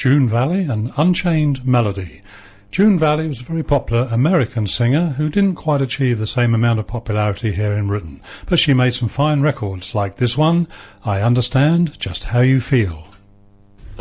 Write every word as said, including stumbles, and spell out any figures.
June Valley and Unchained Melody. June Valley was a very popular American singer who didn't quite achieve the same amount of popularity here in Britain, but she made some fine records like this one, I Understand Just How You Feel.